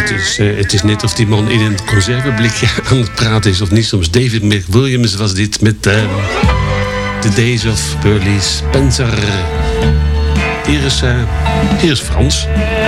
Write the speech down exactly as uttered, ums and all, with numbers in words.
het is, uh, het is net of die man in een conserveblikje aan het praten is of niet. Soms David McWilliams was dit met uh, The Days of Burley Spencer. Hier is, uh, hier is Frans.